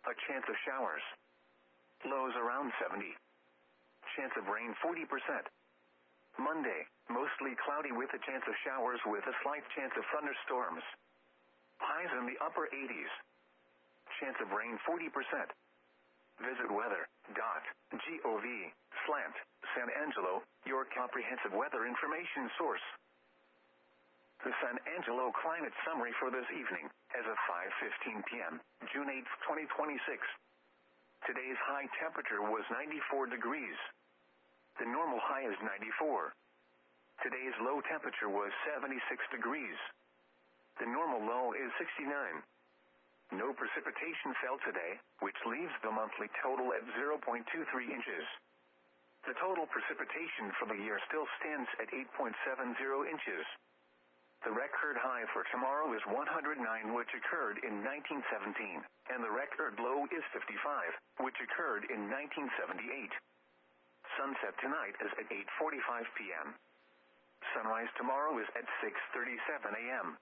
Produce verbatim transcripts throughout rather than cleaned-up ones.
A chance of showers. Lows around seventy. Chance of rain forty percent. Monday, mostly cloudy with a chance of showers with a slight chance of thunderstorms. Highs in the upper eighties. Chance of rain forty percent. Visit weather dot gov slash San Angelo, your comprehensive weather information source. The San Angelo climate summary for this evening, as of five fifteen p.m., June eighth, twenty twenty-six. Today's high temperature was ninety-four degrees. The normal high is ninety-four. Today's low temperature was seventy-six degrees. The normal low is sixty-nine. No precipitation fell today, which leaves the monthly total at zero point two three inches. The total precipitation for the year still stands at eight point seven zero inches. The record high for tomorrow is one hundred nine, which occurred in nineteen seventeen, and the record low is fifty-five, which occurred in nineteen seventy-eight. Sunset tonight is at eight forty-five p.m. Sunrise tomorrow is at six thirty-seven a.m.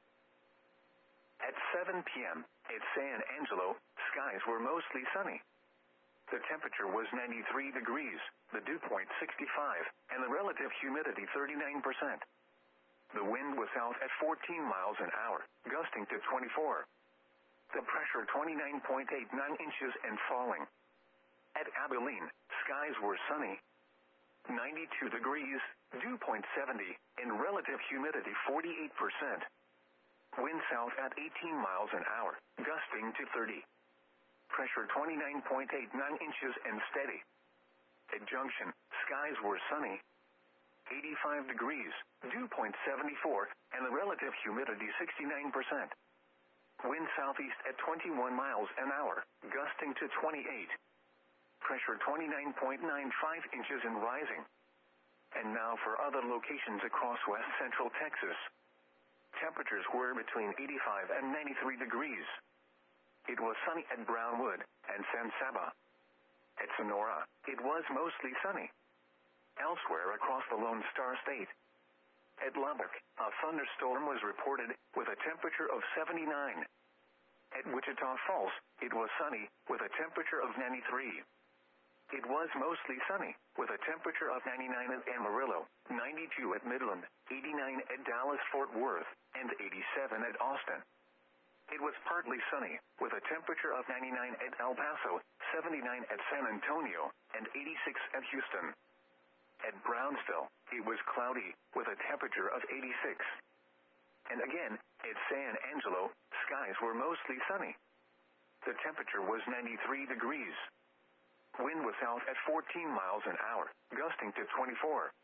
At seven p.m., at San Angelo, skies were mostly sunny. The temperature was ninety-three degrees, the dew point sixty-five, and the relative humidity thirty-nine percent. The wind was south at fourteen miles an hour, gusting to twenty-four. The pressure twenty-nine point eight nine inches and falling. At Abilene, skies were sunny. ninety-two degrees, dew point seventy, and relative humidity forty-eight percent. Wind south at eighteen miles an hour, gusting to thirty. Pressure twenty-nine point eight nine inches and steady. At Junction, skies were sunny. eighty-five degrees, dew point seventy-four, and the relative humidity sixty-nine percent. Wind southeast at twenty-one miles an hour, gusting to twenty-eight. Pressure twenty-nine point nine five inches and rising. And now for other locations across west central Texas. Temperatures were between eighty-five and ninety-three degrees. It was sunny at Brownwood and San Saba. At Sonora, it was mostly sunny. Elsewhere across the Lone Star State. At Lubbock, a thunderstorm was reported with a temperature of seventy-nine. At Wichita Falls, it was sunny with a temperature of ninety-three. It was mostly sunny, with a temperature of ninety-nine at Amarillo, ninety-two at Midland, eighty-nine at Dallas-Fort Worth, and eighty-seven at Austin. It was partly sunny, with a temperature of ninety-nine at El Paso, seventy-nine at San Antonio, and eighty-six at Houston. At Brownsville, it was cloudy, with a temperature of eighty-six. And again, at San Angelo, skies were mostly sunny. The temperature was ninety-three degrees. Wind was south at fourteen miles an hour, gusting to twenty-four.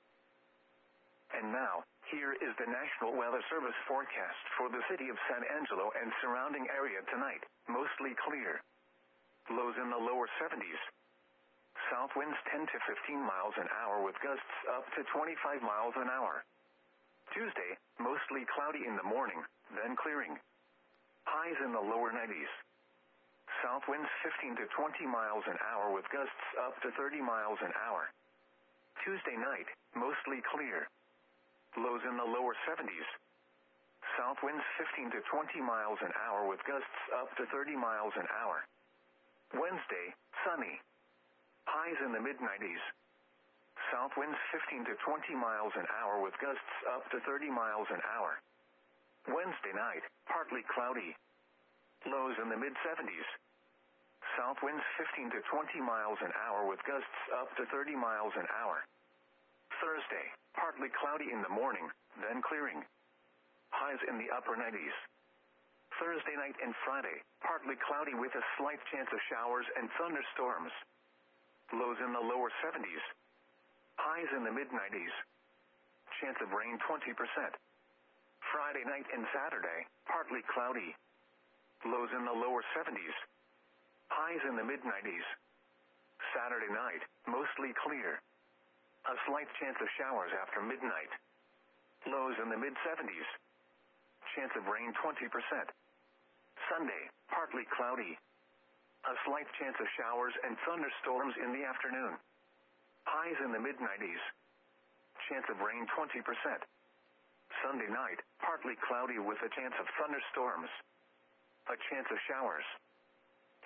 And now, here is the National Weather Service forecast for the city of San Angelo and surrounding area tonight, mostly clear. Lows in the lower seventies. South winds ten to fifteen miles an hour with gusts up to twenty-five miles an hour. Tuesday, mostly cloudy in the morning, then clearing. Highs in the lower nineties. South winds fifteen to twenty miles an hour with gusts up to thirty miles an hour. Tuesday night, mostly clear. Lows in the lower seventies. South winds fifteen to twenty miles an hour with gusts up to thirty miles an hour. Wednesday, sunny. Highs in the mid nineties. South winds fifteen to twenty miles an hour with gusts up to thirty miles an hour. Wednesday night, partly cloudy. Lows in the mid seventies. South winds fifteen to twenty miles an hour with gusts up to thirty miles an hour. Thursday, partly cloudy in the morning, then clearing. Highs in the upper nineties. Thursday night and Friday, partly cloudy with a slight chance of showers and thunderstorms. Lows in the lower seventies. Highs in the mid nineties. Chance of rain twenty percent. Friday night and Saturday, partly cloudy. Lows in the lower seventies. Highs in the mid nineties. Saturday night, mostly clear. A slight chance of showers after midnight. Lows in the mid seventies. Chance of rain twenty percent. Sunday, partly cloudy. A slight chance of showers and thunderstorms in the afternoon. Highs in the mid nineties. Chance of rain twenty percent. Sunday night, partly cloudy with a chance of thunderstorms. A chance of showers.